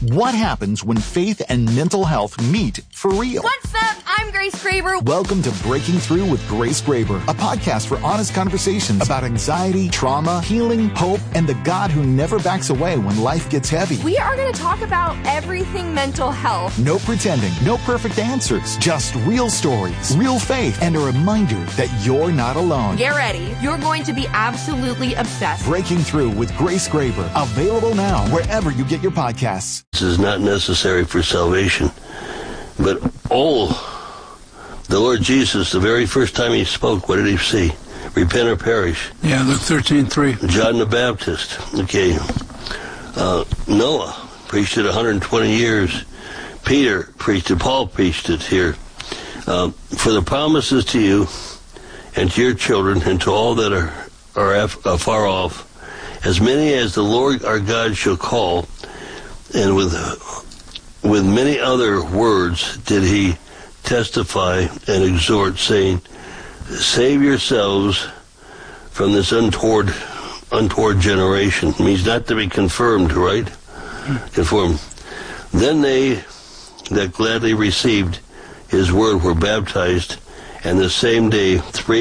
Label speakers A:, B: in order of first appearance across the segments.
A: What happens when faith and mental health meet for real?
B: What's up? I'm Grace Graber.
A: Welcome to Breaking Through with Grace Graber, a podcast for honest conversations about anxiety, trauma, healing, hope, and the God who never backs away when life gets heavy.
B: We are going to talk about everything mental health.
A: No pretending, no perfect answers, just real stories, real faith, and a reminder that you're not alone.
B: Get ready. You're going to be absolutely obsessed.
A: Breaking Through with Grace Graber, available now wherever you get your podcasts.
C: This is not necessary for salvation, but the Lord Jesus, the very first time he spoke, what did he say? Repent or perish.
D: Yeah, Luke 13:3.
C: John the Baptist. Okay. Noah preached it 120 years. Peter preached it. Paul preached it here. For the promises to you and to your children and to all that are far off, as many as the Lord our God shall call, and with many other words did he testify and exhort, saying, save yourselves from this untoward generation. It means not to be confirmed, right? Conformed. Then they that gladly received his word were baptized, and the same day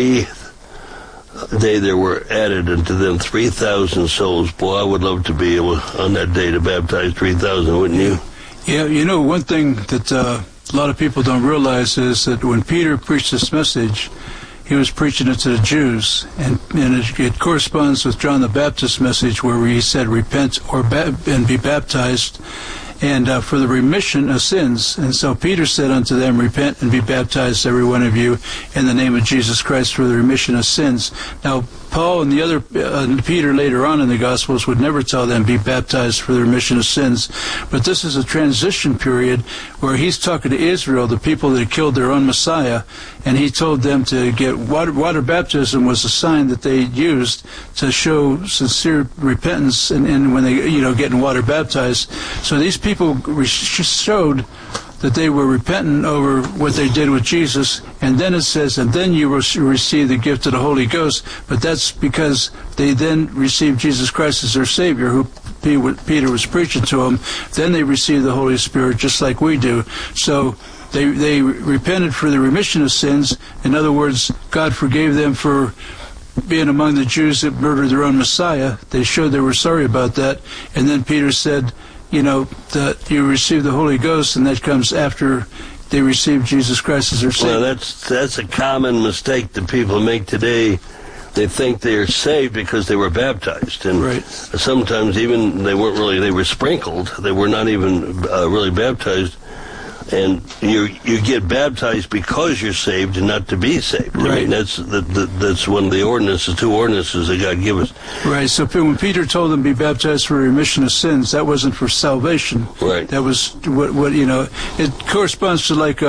C: there were added unto them 3,000 souls. Boy, I would love to be able on that day to baptize 3,000, wouldn't you?
D: Yeah, you know, one thing that a lot of people don't realize is that when Peter preached this message, he was preaching it to the Jews, and it corresponds with John the Baptist's message where he said, repent and be baptized, and for the remission of sins. And so Peter said unto them, repent and be baptized, every one of you, in the name of Jesus Christ for the remission of sins. Now, Paul and the other Peter later on in the Gospels would never tell them be baptized for the remission of sins. But this is a transition period where he's talking to Israel, the people that killed their own Messiah, and he told them to get water baptism was a sign that they used to show sincere repentance and when they getting water baptized. So these people showed that they were repentant over what they did with Jesus, and then it says, and then you will receive the gift of the Holy Ghost, but that's because they then received Jesus Christ as their Savior, who Peter was preaching to them. Then they received the Holy Spirit just like we do. So they repented for the remission of sins. In other words, God forgave them for being among the Jews that murdered their own Messiah. They showed they were sorry about that, and then Peter said, that you receive the Holy Ghost, and that comes after they receive Jesus Christ as their Savior.
C: Well, that's a common mistake that people make today. They think they are saved because they were baptized, and
D: right.
C: Sometimes even they were sprinkled. They were not even really baptized. And you get baptized because you're saved and not to be saved.
D: Right.
C: I mean, that's one of the ordinances, two ordinances that God gave us.
D: Right. So when Peter told them be baptized for remission of sins, that wasn't for salvation.
C: Right.
D: That was what it corresponds to like 2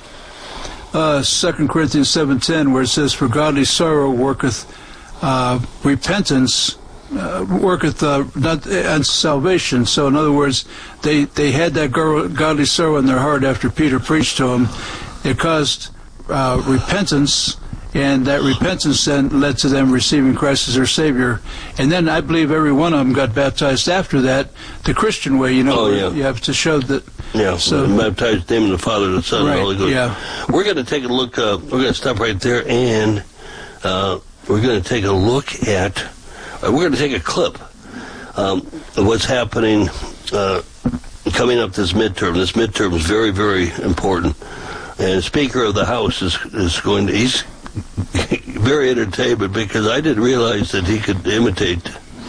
D: Corinthians 7:10, where it says, "For godly sorrow worketh repentance." Worketh not unto salvation. So in other words, they had that godly sorrow in their heart after Peter preached to them. It caused repentance, and that repentance then led to them receiving Christ as their Savior. And then I believe every one of them got baptized after that, the Christian way. You have to show that.
C: Yeah, so baptized in the name of the Father, the Son, and the Holy Ghost.
D: Yeah.
C: We're going to take a look. We're going to stop right there, and we're going to take a look at. We're going to take a clip of what's happening coming up this midterm. This midterm is very, very important. And Speaker of the House is going to, he's very entertainment because I didn't realize that he could imitate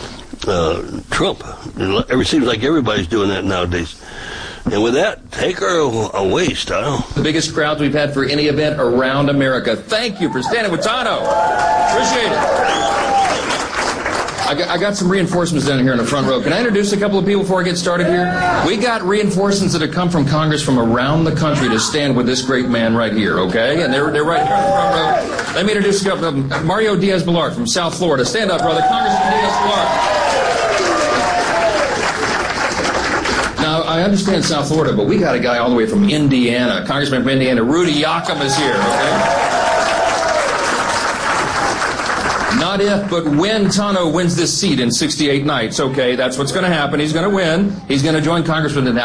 C: Trump. It seems like everybody's doing that nowadays. And with that, take her away, Style.
E: The biggest crowds we've had for any event around America. Thank you for standing with Tano. Appreciate it. I got some reinforcements down here in the front row. Can I introduce a couple of people before I get started here? We got reinforcements that have come from Congress from around the country to stand with this great man right here, okay? And they're right here in the front row. Let me introduce a couple of them. Mario Diaz-Balart from South Florida. Stand up, brother. Congressman Diaz-Balart. Now, I understand South Florida, but we got a guy all the way from Indiana. Congressman from Indiana, Rudy Yakima is here, okay? Not if, but when Tano wins this seat in 68 nights. Okay, that's what's going to happen. He's going to win. He's going to join Congressman.